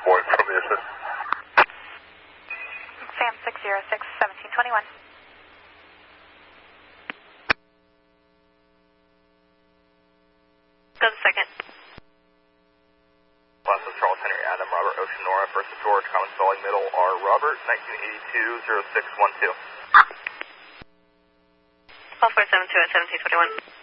board from the assist. Sam 606, 1721. Go the second. Last of Charles Henry Adam, Robert Ocean Nora, first of George, common spelling middle, R. Robert, 1982-0612. 12.72 at 1721.